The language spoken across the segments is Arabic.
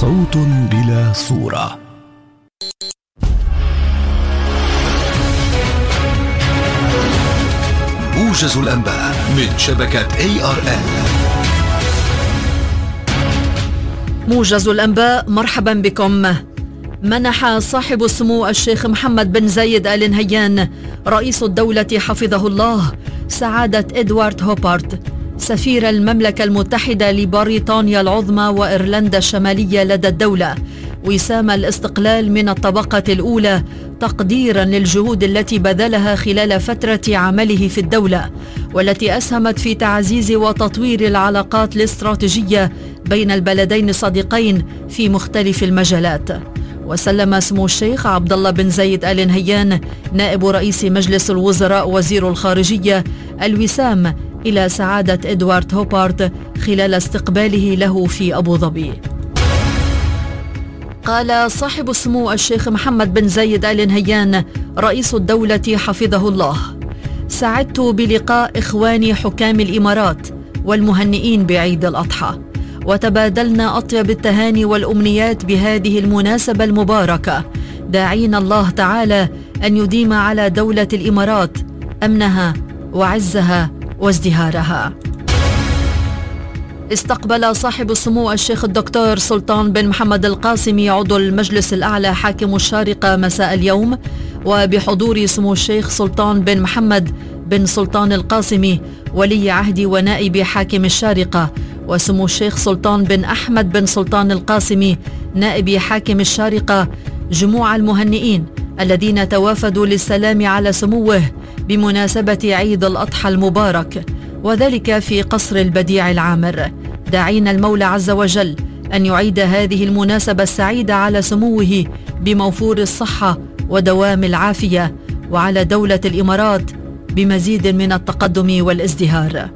صوت بلا صورة. موجز الأنباء من شبكة ARN. موجز الأنباء، مرحبا بكم. منح صاحب السمو الشيخ محمد بن زايد آل نهيان رئيس الدولة حفظه الله سعادة إدوارد هوبارد سفير المملكة المتحدة لبريطانيا العظمى وإيرلندا الشمالية لدى الدولة وسام الاستقلال من الطبقة الأولى تقديرا للجهود التي بذلها خلال فترة عمله في الدولة، والتي أسهمت في تعزيز وتطوير العلاقات الاستراتيجية بين البلدين الصديقين في مختلف المجالات. وسلم سمو الشيخ عبد الله بن زايد آل نهيان نائب رئيس مجلس الوزراء وزير الخارجية الوسام إلى سعادة إدوارد هوبارد خلال استقباله له في أبو ظبي. قال صاحب السمو الشيخ محمد بن زايد آل نهيان رئيس الدولة حفظه الله: سعدت بلقاء إخواني حكام الإمارات والمهنئين بعيد الأضحى، وتبادلنا أطيب التهاني والأمنيات بهذه المناسبة المباركة، داعين الله تعالى أن يديم على دولة الإمارات أمنها وعزها وازدهارها. استقبل صاحب السمو الشيخ الدكتور سلطان بن محمد القاسمي عضو المجلس الأعلى حاكم الشارقة مساء اليوم، وبحضور سمو الشيخ سلطان بن محمد بن سلطان القاسمي ولي عهد ونائب حاكم الشارقة، وسمو الشيخ سلطان بن أحمد بن سلطان القاسمي نائب حاكم الشارقة، جموع المهنئين الذين توافدوا للسلام على سموه بمناسبة عيد الأضحى المبارك، وذلك في قصر البديع العامر، داعين المولى عز وجل أن يعيد هذه المناسبة السعيدة على سموه بموفور الصحة ودوام العافية، وعلى دولة الإمارات بمزيد من التقدم والازدهار.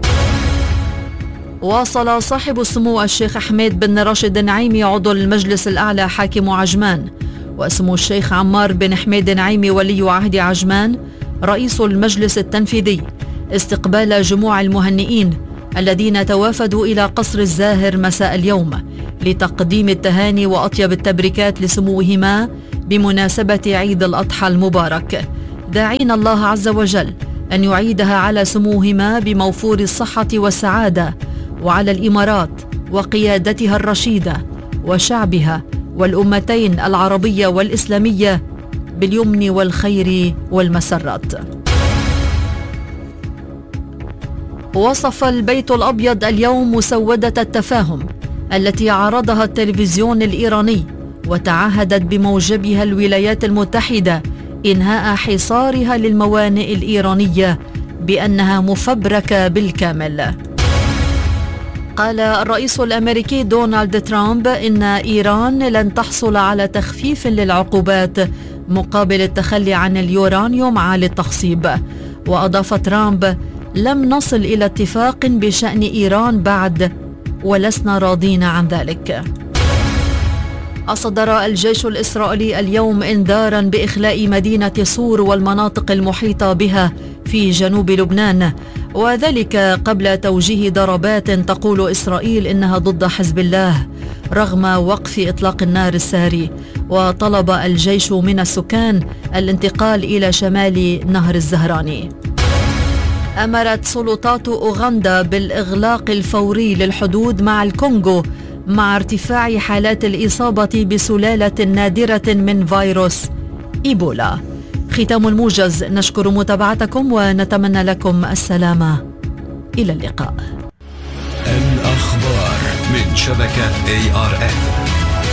واصل صاحب السمو الشيخ حميد بن راشد النعيمي عضو المجلس الأعلى حاكم عجمان، وسمو الشيخ عمار بن حميد النعيمي ولي عهد عجمان رئيس المجلس التنفيذي استقبال جموع المهنئين الذين توافدوا إلى قصر الزاهر مساء اليوم لتقديم التهاني وأطيب التبريكات لسموهما بمناسبة عيد الأضحى المبارك، داعين الله عز وجل أن يعيدها على سموهما بموفور الصحة والسعادة، وعلى الإمارات وقيادتها الرشيدة وشعبها والأمتين العربية والإسلامية باليمن والخير والمسرات. وصف البيت الأبيض اليوم مسودة التفاهم التي عرضها التلفزيون الإيراني، وتعهدت بموجبها الولايات المتحدة إنهاء حصارها للموانئ الإيرانية بأنها مفبركة بالكامل. قال الرئيس الأمريكي دونالد ترامب إن إيران لن تحصل على تخفيف للعقوبات مقابل التخلي عن اليورانيوم عالي التخصيب، وأضاف ترامب: لم نصل إلى اتفاق بشأن إيران بعد، ولسنا راضين عن ذلك. أصدر الجيش الإسرائيلي اليوم إنذارا بإخلاء مدينة صور والمناطق المحيطة بها في جنوب لبنان، وذلك قبل توجيه ضربات تقول إسرائيل إنها ضد حزب الله رغم وقف إطلاق النار الساري. وطلب الجيش من السكان الانتقال إلى شمال نهر الزهراني. أمرت سلطات أوغندا بالإغلاق الفوري للحدود مع الكونغو مع ارتفاع حالات الإصابة بسلالة نادرة من فيروس إيبولا. ختام الموجز، نشكر متابعتكم ونتمنى لكم السلامة. إلى اللقاء. الأخبار من شبكة ARN.